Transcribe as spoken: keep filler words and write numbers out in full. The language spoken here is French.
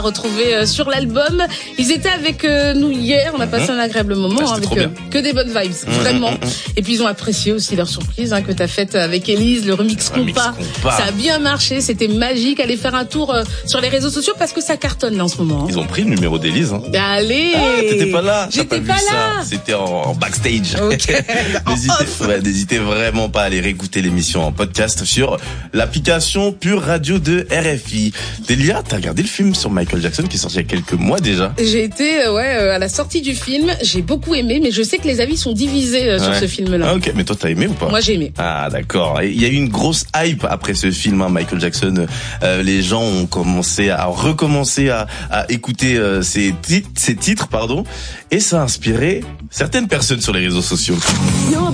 Retrouvés sur l'album. Ils étaient avec euh, nous hier, on a passé mmh. un agréable moment ah, hein, avec euh, que des bonnes vibes, mmh, vraiment. Mmh. Et puis ils ont apprécié aussi leur surprise hein, que t'as faite avec Élise, le remix compas. Ça a bien marché, c'était magique. Allez faire un tour euh, sur les réseaux sociaux parce que ça cartonne là en ce moment. Hein. Ils ont pris le numéro d'Élise. Hein. Allez. Ah, t'étais pas là. J'étais pas, pas vu là. Ça. C'était en, en backstage. Okay. n'hésitez, ouais, n'hésitez vraiment pas à aller réécouter l'émission en podcast sur l'application Pure Radio de R F I. Delia, t'as regardé le film sur Michael Jackson qui est sorti il y a quelques mois déjà. J'ai été euh, ouais euh, à la sortie du film, j'ai beaucoup aimé, mais je sais que les avis sont divisés euh, sur ouais. ce film-là. Ah, ok, mais toi t'as aimé ou pas? Moi j'ai aimé. Ah d'accord. Il y a eu une grosse hype après ce film, hein, Michael Jackson. Euh, les gens ont commencé à recommencer à, à écouter euh, ces titres, ces titres, pardon, et ça a inspiré certaines personnes sur les réseaux sociaux.